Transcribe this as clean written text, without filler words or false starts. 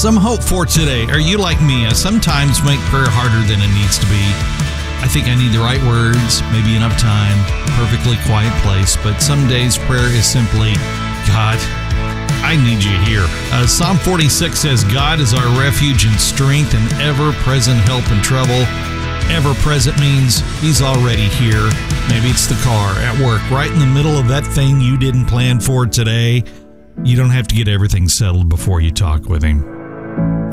some hope for today. Are you like me? I sometimes make prayer harder than it needs to be. I think I need the right words, maybe enough time, perfectly quiet place, but some days prayer is simply, God, I need you here. Psalm 46 says, God is our refuge and strength and ever-present help in trouble. Ever-present means He's already here. Maybe it's the car, at work, right in the middle of that thing you didn't plan for today. You don't have to get everything settled before you talk with Him.